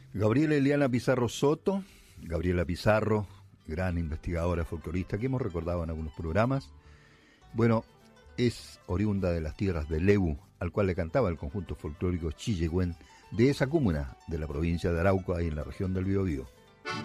Gabriela Eliana Pizarro Soto, Gabriela Pizarro, gran investigadora folclorista que hemos recordado en algunos programas. Bueno, es oriunda de las tierras de Lebu, al cual le cantaba el conjunto folclórico Chillegüén de esa comuna de la provincia de Arauco, ahí en la región del Biobío.